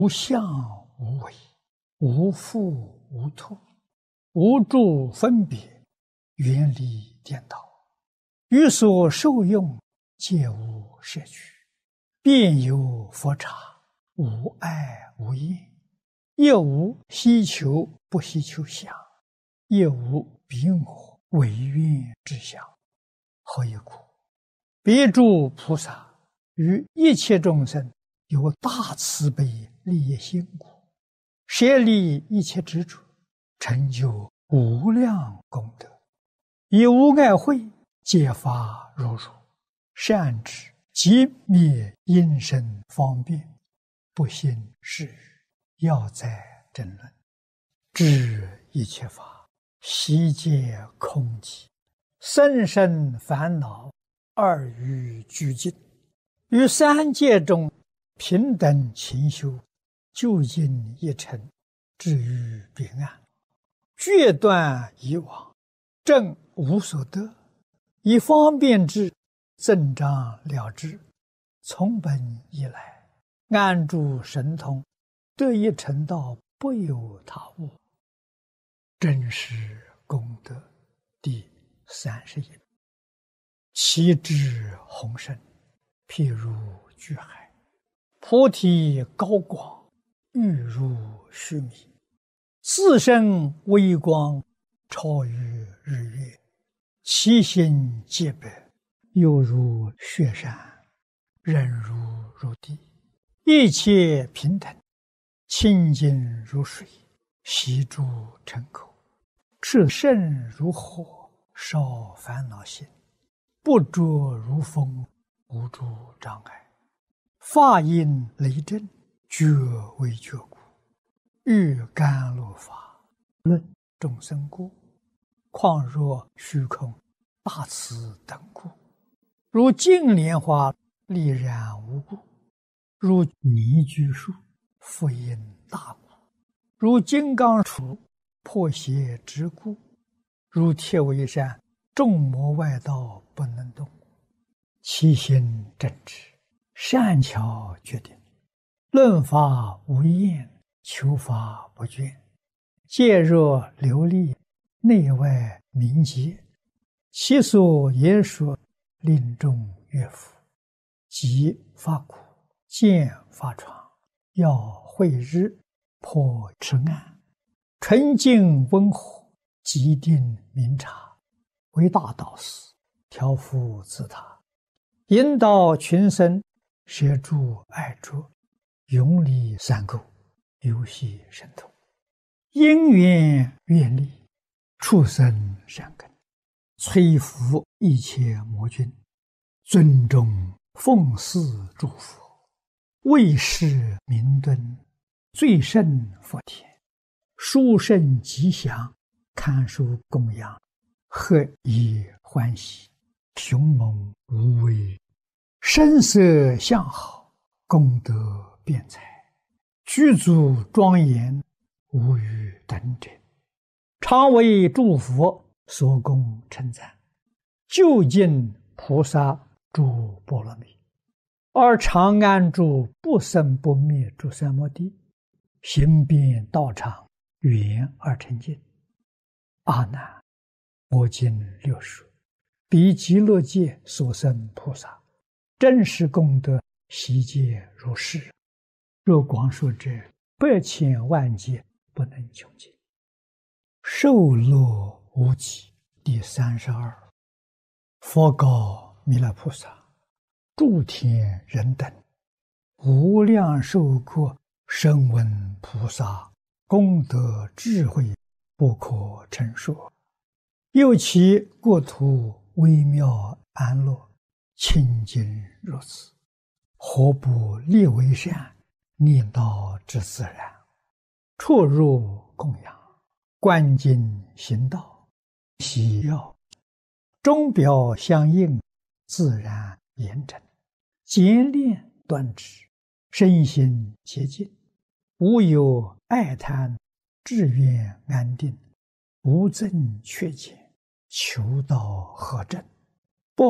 无相无为，无复无脱，无住分别，远离颠倒，于所受用，皆无摄取，遍有佛刹，无碍无厌，亦无希求不希求相，亦无彼我唯愿之相。何以故？彼诸菩萨于一切众生有大慈悲利益心故，舍离一切执着，成就无量功德，以无碍慧揭发如如，善知即灭因身方便，不信是语，要在争论，知一切法悉皆空寂，生生烦恼二于俱尽，于三界中平等勤修，究竟一尘，至于彼岸，决断以往，正无所得，以方便之，增长了之，从本以来，安住神通，得一成道，不有他物。真实功德第31。其智宏深，譬如巨海，菩提高广，欲如须弥，自身微光，超于日月，其心皆白，犹如雪山，忍如地，一切平等，清净如水，悉诸尘口，炽盛如火，烧烦恼心，不着如风，无诸障碍，法音雷震，觉为觉故，欲甘露法，论众生故，况若虚空大慈等故，如净莲花丽然无故，如泥居树复因大故，如金刚杵破邪之故，如铁围山众魔外道不能动，其心正直，善巧决定，论法无厌，求法不倦，戒若流利，内外明洁，其所言说，令众悦服，即发苦，见发疮，要慧日，破痴暗，纯净温和，极定明察，为大导师，调伏自他，引导群生，摄诸爱着，永离三垢，游戏神通，因缘愿力，畜生善根，摧伏一切魔君，尊重奉祀诸佛，为世明敦，最胜佛田，殊胜吉祥，堪受供养，何以欢喜，雄猛无畏，声色相好，功德辩才，具足庄严，无与等者，常为诸佛所供称赞，究竟菩萨诸波罗蜜，而常安住不生不灭诸三摩地，行遍道场，圆而成净。阿难，我今略说，彼极乐界所生菩萨，真实功德悉皆如是，若广说者，百千万劫不能穷尽。受乐无极第32。佛告弥勒菩萨：诸天人等，无量寿国声闻菩萨功德智慧不可称说，又其国土微妙安乐，清净如此，何不立为善，念道之自然，出入供养，观经行道，喜要钟表相应，自然严整，简练端直，身心洁净，无有爱贪，志愿安定，无增缺减，求道合正，